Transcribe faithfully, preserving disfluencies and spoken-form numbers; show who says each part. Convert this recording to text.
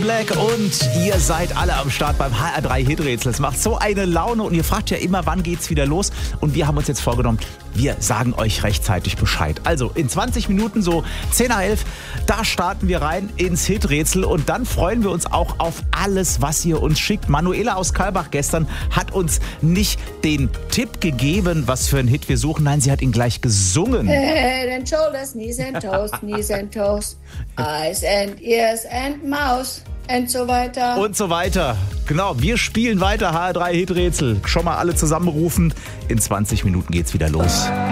Speaker 1: Black und ihr seid alle am Start beim H R drei Hiträtsel. Es macht so eine Laune und ihr fragt ja immer, wann geht's wieder los? Und wir haben uns jetzt vorgenommen, wir sagen euch rechtzeitig Bescheid. Also in zwanzig Minuten, so zehn nach elf, da starten wir rein ins Hiträtsel und dann freuen wir uns auch auf alles, was ihr uns schickt. Manuela aus Kalbach gestern hat uns nicht den Tipp gegeben, was für einen Hit wir suchen. Nein, sie hat ihn gleich gesungen.
Speaker 2: Head and shoulders, knees and toes, knees and toes, eyes and ears and mouth und so weiter.
Speaker 1: Und so weiter. Genau, wir spielen weiter H R drei Hiträtsel. Schon mal alle zusammenrufen. In zwanzig Minuten geht's wieder los.